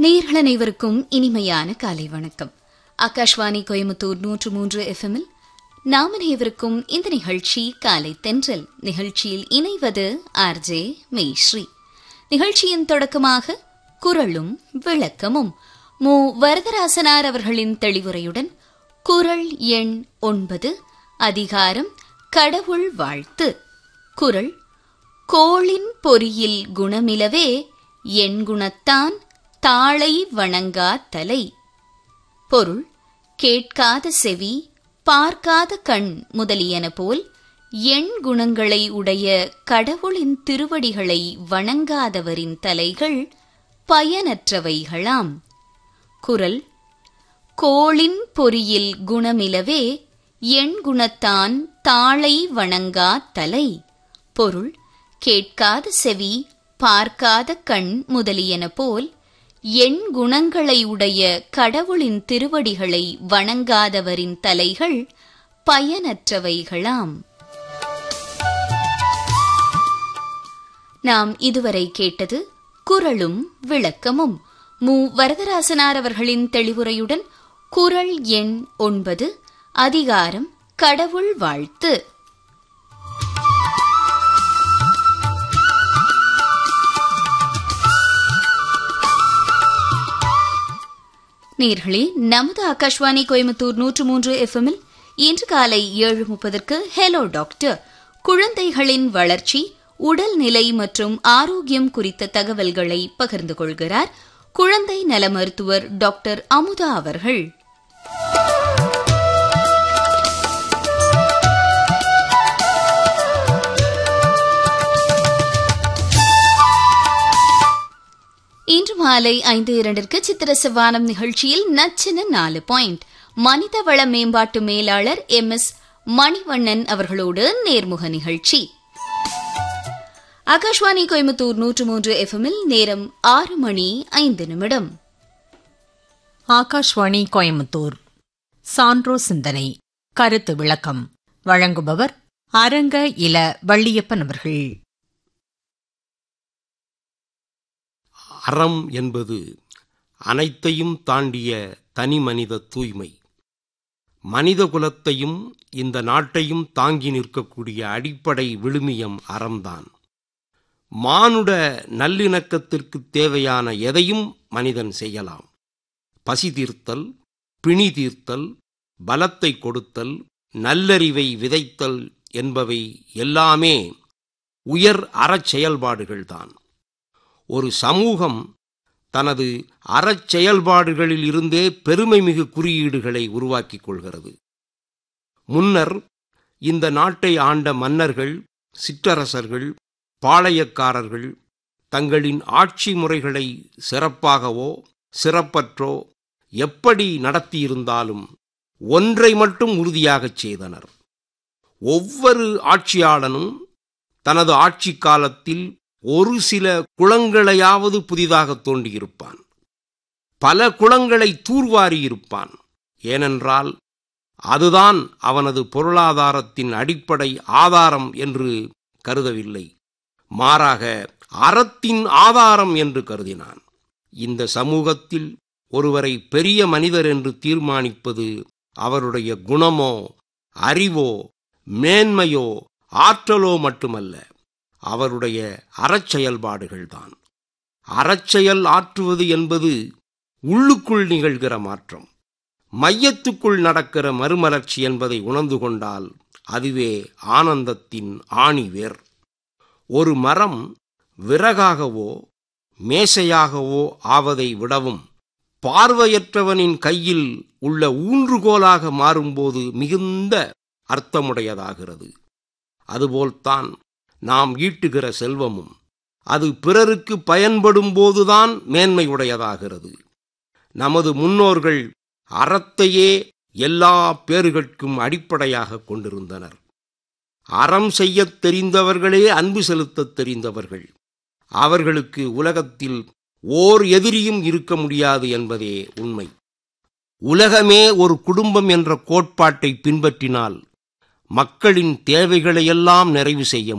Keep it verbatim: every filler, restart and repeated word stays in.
நேயர்கள் அனைவருக்கும் இனிமையான காலை வணக்கம். ஆகாஷ்வாணி கோயம்புத்தூர் நூற்று மூன்று எஃப்எம்மில் நாம் அனைவருக்கும் இந்த நிகழ்ச்சி காலை தென்றல். நிகழ்ச்சியில் இணைவது ஆர்ஜே மேஸ்ரீ. நிகழ்ச்சியின் தொடக்கமாக குறளும் விளக்கமும் மு வரதராசனார் அவர்களின் தெளிவுரையுடன் குறள் எண் ஒன்பது, அதிகாரம் கடவுள் வாழ்த்து. குறள்: கோளின் பொறியில் குணமிலவே என் குணத்தான் தாளை வணங்கா தலை. பொருள்: கேட்காத செவி, பார்க்காத கண் முதலியன போல் எண் குணங்களை உடைய கடவுளின் திருவடிகளை வணங்காதவரின் தலைகள் பயனற்றவைகளாம். குறள்: கோளின் பொறியில் குணமிலவே எண் குணத்தான் தாளை வணங்கா தலை. பொருள்: கேட்காத செவி, பார்க்காத கண் முதலியன போல் எண் குணங்களை உடைய கடவுளின் திருவடிகளை வணங்காதவரின் தலைகள் பயனற்றவைகளாம். நாம் இதுவரை கேட்டது குறளும் விளக்கமும். மு வரதராசனார் அவர்களின் தெளிவுரையுடன் குறள் எண் ஒன்பது, அதிகாரம் கடவுள் வாழ்த்து. நேயர்களே, நமது ஆகாஷ்வாணி கோயம்புத்தூர் நூற்று மூன்று எஃப்எம்மில் இன்று காலை ஏழு முப்பதற்கு ஹெலோ டாக்டர், குழந்தைகளின் வளர்ச்சி, உடல்நிலை மற்றும் ஆரோக்கியம் குறித்த தகவல்களை பகிர்ந்து கொள்கிறார் குழந்தை நல மருத்துவர் டாக்டர் அமுதா அவர்கள். இன்று மாலை ஐந்து இரண்டிற்கு சித்திர செவ்வானம் நிகழ்ச்சியில் நச்சின நாலு பாயிண்ட் மனித வள மேம்பாட்டு மேலாளர் எம் எஸ் மணிவண்ணன் அவர்களோடு நேர்முக நிகழ்ச்சி. ஆகாஷ்வாணி கோயம்புத்தூர் நூற்று மூன்று எஃப்எம்மில் நேரம் ஆறு மணி ஐந்து நிமிடம். ஆகாஷ்வாணி கோயம்புத்தூர் சான்றோ சிந்தனை கருத்து விளக்கம் வழங்குபவர் அரங்க இல வள்ளியப்பன் அவர்கள். அறம் என்பது அனைத்தையும் தாண்டிய தனி மனித தூய்மை. மனித குலத்தையும் இந்த நாட்டையும் தாங்கி நிற்கக்கூடிய அடிப்படை விழுமியம் அறம்தான். மானுட நல்லிணக்கத்திற்கு தேவையான எதையும் மனிதன் செய்யலாம். பசி தீர்த்தல், பிணி தீர்த்தல், பலத்தை கொடுத்தல், நல்லறிவை விதைத்தல் என்பவை எல்லாமே உயர் அறச் செயல்பாடுகள்தான். ஒரு சமூகம் தனது அறச் செயல்பாடுகளில் இருந்தே பெருமை மிகு குறியீடுகளை உருவாக்கிக் கொள்கிறது. முன்னர் இந்த நாட்டை ஆண்ட மன்னர்கள், சிற்றரசர்கள், பாளையக்காரர்கள் தங்களின் ஆட்சி முறைகளை சிறப்பாகவோ சிறப்பற்றோ எப்படி நடத்தியிருந்தாலும் ஒன்றை மட்டும் உறுதியாகச் செய்தனர். ஒவ்வொரு ஆட்சியாளனும் தனது ஆட்சி காலத்தில் ஒரு சில குளங்களையாவது புதிதாக தோண்டியிருப்பான். பல குளங்களை தூர்வாரியிருப்பான். ஏனென்றால் அதுதான் அவனது பொருளாதாரத்தின் அடிப்படை ஆதாரம் என்று கருதவில்லை, மாறாக அறத்தின் ஆதாரம் என்று கருதினான். இந்த சமூகத்தில் ஒருவரை பெரிய மனிதர் என்று தீர்மானிப்பது அவருடைய குணமோ அறிவோ மேன்மையோ ஆற்றலோ மட்டுமல்ல, அவருடைய அறச்செயல்பாடுகள்தான். அறச்செயல் ஆற்றுவது என்பது உள்ளுக்குள் நிகழ்கிற மாற்றம், மையத்துக்குள் நடக்கிற மறுமலர்ச்சி என்பதை உணர்ந்து கொண்டால் அதுவே ஆனந்தத்தின் ஆணிவேர். ஒரு மரம் விறகாகவோ மேசையாகவோ ஆவதை விடவும் பார்வையற்றவனின் கையில் உள்ள ஊன்றுகோலாக மாறும்போது மிகுந்த அர்த்தமுடையதாகிறது. அதுபோல்தான் நாம் ஈட்டுகிற செல்வமும் அது பிறருக்கு பயன்படும் போதுதான் மேன்மை உடையதாகிறது. நமது முன்னோர்கள் அறத்தையே எல்லா பேறுகளுக்கும் அடிப்படையாக கொண்டிருந்தனர். அறம் செய்யத் தெரிந்தவர்களே அன்பு செலுத்தத் தெரிந்தவர்கள். அவர்களுக்கு உலகத்தில் ஓர் எதிரியும் இருக்க முடியாது என்பதே உண்மை. உலகமே ஒரு குடும்பம் என்ற கோட்பாட்டை பின்பற்றினால் மக்களின் தேவைகளையெல்லாம் நிறைவு செய்ய